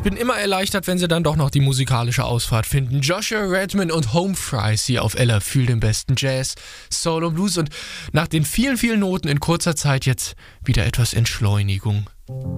bin immer erleichtert, wenn sie dann doch noch die musikalische Ausfahrt finden. Joshua Redman und Home Fries hier auf Ella für den besten Jazz, Soul und Blues. Und nach den vielen, vielen Noten in kurzer Zeit jetzt wieder etwas Entschleunigung.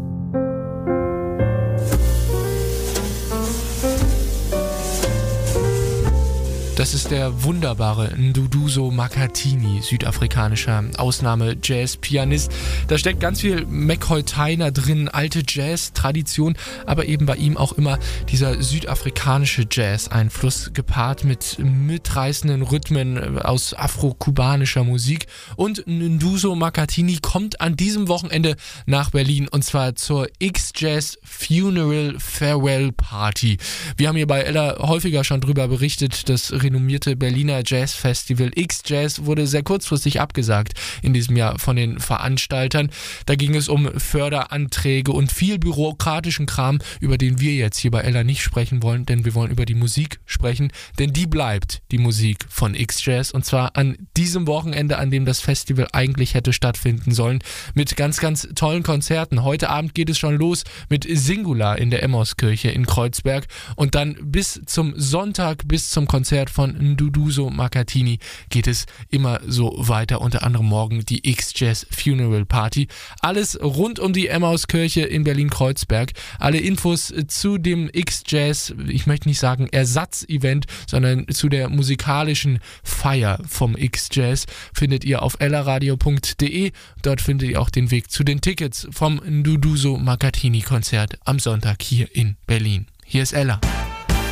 Das ist der wunderbare Nduduzo Makhathini, südafrikanischer Ausnahme-Jazz-Pianist. Da steckt ganz viel McCoy Tyner drin, alte Jazz-Tradition, aber eben bei ihm auch immer dieser südafrikanische Jazz-Einfluss, gepaart mit mitreißenden Rhythmen aus afro-kubanischer Musik. Und Nduduzo Makhathini kommt an diesem Wochenende nach Berlin, und zwar zur X-Jazz Funeral Farewell Party. Wir haben hier bei Ella häufiger schon drüber berichtet, das renommierte Berliner Jazzfestival X-Jazz wurde sehr kurzfristig abgesagt in diesem Jahr von den Veranstaltern. Da ging es um Förderanträge und viel bürokratischen Kram, über den wir jetzt hier bei Ella nicht sprechen wollen, denn wir wollen über die Musik sprechen, denn die bleibt, die Musik von X-Jazz, und zwar an diesem Wochenende, an dem das Festival eigentlich hätte stattfinden sollen, mit ganz, ganz tollen Konzerten. Heute Abend geht es schon los mit Singular in der Emmauskirche in Kreuzberg und dann bis zum Sonntag, bis zum Konzert von Nduduzo Makhathini geht es immer so weiter, unter anderem morgen die X-Jazz Funeral Party. Alles rund um die Emmauskirche in Berlin-Kreuzberg. Alle Infos zu dem X-Jazz, ich möchte nicht sagen Ersatz-Event, sondern zu der musikalischen Feier vom X-Jazz findet ihr auf ellaradio.de. Dort findet ihr auch den Weg zu den Tickets vom Nduduzo Makhathini Konzert am Sonntag hier in Berlin. Hier ist Ella.